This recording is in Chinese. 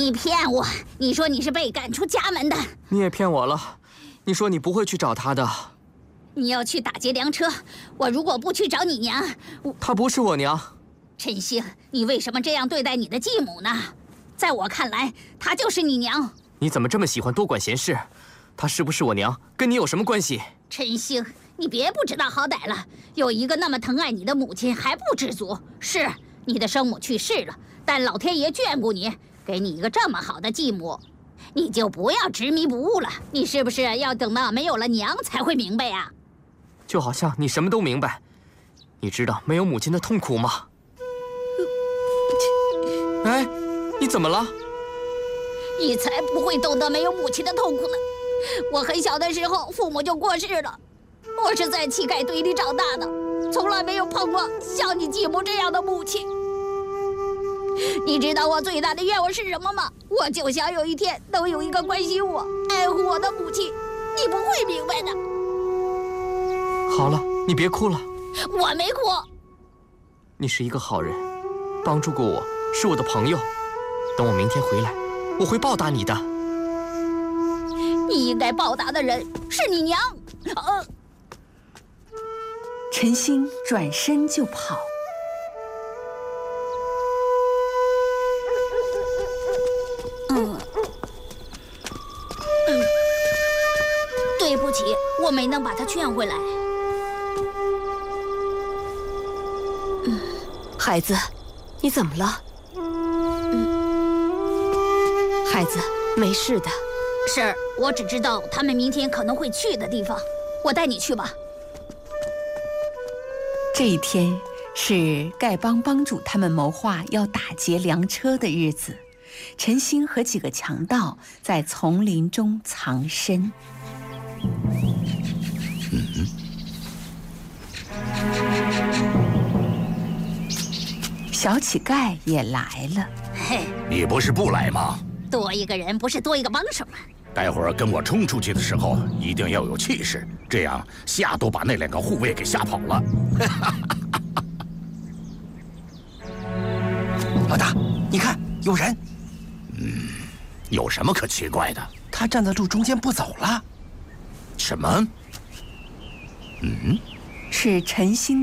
你骗我！你说你是被赶出家门的。 你也骗我了，你说你不会去找他的。 你要去打劫粮车，我如果不去找你娘， 她不是我娘。 陈星，你为什么这样对待你的继母呢？在我看来，她就是你娘。 你怎么这么喜欢多管闲事？她是不是我娘，跟你有什么关系？ 陈星，你别不知道好歹了，有一个那么疼爱你的母亲还不知足。是你的生母去世了，但老天爷眷顾你，给你一个这么好的继母，你就不要执迷不悟了。你是不是要等到没有了娘才会明白呀？ 就好像你什么都明白。你知道没有母亲的痛苦吗？哎，你怎么了？ 你才不会懂得没有母亲的痛苦呢。我很小的时候，父母就过世了，我是在乞丐堆里长大的，从来没有碰过像你继母这样的母亲。你知道我最大的愿望是什么吗？我就想有一天能有一个关心我、爱护我的母亲。你不会明白的。 好了，你别哭了。 我没哭。 你是一个好人，帮助过我，是我的朋友。等我明天回来，我会报答你的。 你应该报答的人是你娘。 陈星转身就跑。 对不起，我没能把他劝回来。 孩子，你怎么了？孩子，没事的。 是，我只知道他们明天可能会去的地方，我带你去吧。 这一天是丐帮帮主他们谋划要打劫粮车的日子。陈星和几个强盗在丛林中藏身。小乞丐也来了。 嘿， 你不是不来吗？ 多一个人不是多一个帮手吗？ 待会儿跟我冲出去的时候，一定要有气势，这样吓都把那2个护卫给吓跑了。 老大，你看，有人。 有什么可奇怪的？ 他站在路中间不走了。 什么？ 是陈星。